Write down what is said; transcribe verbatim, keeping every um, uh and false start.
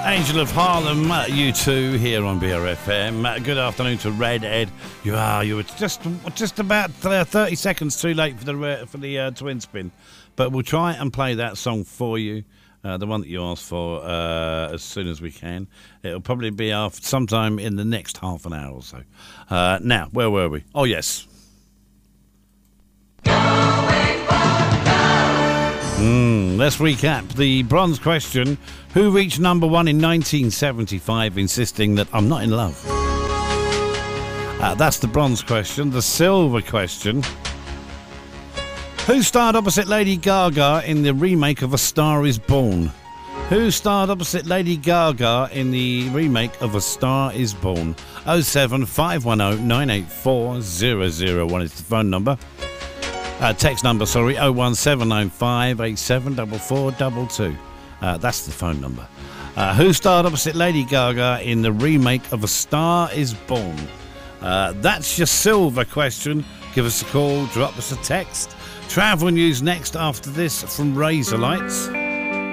Angel of Harlem, uh, you two here on B R F M. Uh, good afternoon to Red Ed. You are you were just just about uh, thirty seconds too late for the uh, for the uh, twin spin, but we'll try and play that song for you, uh, the one that you asked for, uh, as soon as we can. It'll probably be after sometime in the next half an hour or so. Uh, now, where were we? Oh yes. Mm, let's recap the bronze question. Who reached number one in nineteen seventy-five insisting that I'm not in love? Uh, that's the bronze question. The silver question. Who starred opposite Lady Gaga in the remake of A Star Is Born? Who starred opposite Lady Gaga in the remake of A Star Is Born? oh seven five one oh nine eight four oh oh one is the phone number. Uh, text number, sorry, oh one seven nine five eight seven four four two two. Uh, that's the phone number. Uh, who starred opposite Lady Gaga in the remake of A Star Is Born? Uh, that's your silver question. Give us a call, drop us a text. Travel news next after this from Razor Lights.